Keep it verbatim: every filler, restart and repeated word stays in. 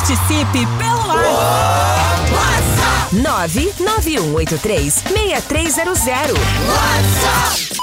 Participe pelo WhatsApp. nove nove um oito três seis três zero zero. WhatsApp.